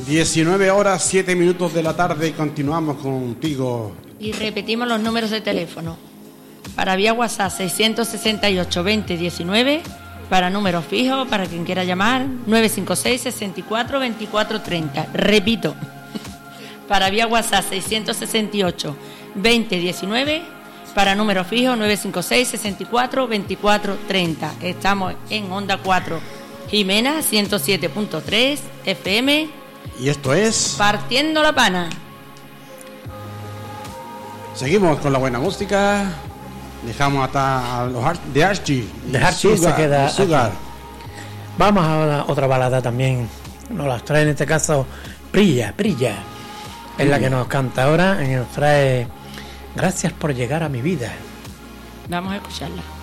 19 horas 7 minutos de la tarde y continuamos contigo. Y repetimos los números de teléfono. Para vía WhatsApp 668 20 19, para números fijos, para quien quiera llamar, 956 64 24 30. Repito, para vía WhatsApp 668 20 19, para números fijos 956 64 24 30. Estamos en Onda 4 Jimena 107.3 FM. Y esto es Partiendo la Pana. Seguimos con la buena música. Dejamos hasta a los de Archie. De Archie se queda Sugar. aquí. Vamos a otra balada también. Nos las trae en este caso Prilla. Es la que nos canta ahora y nos trae Gracias por llegar a mi vida. Vamos a escucharla.